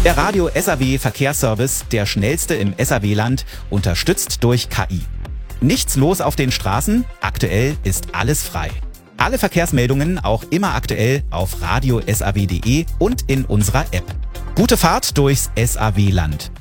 Der Radio SAW Verkehrsservice, der schnellste im SAW-Land, unterstützt durch KI. Nichts los auf den Straßen, aktuell ist alles frei. Alle Verkehrsmeldungen auch immer aktuell auf radiosaw.de und in unserer App. Gute Fahrt durchs SAW-Land.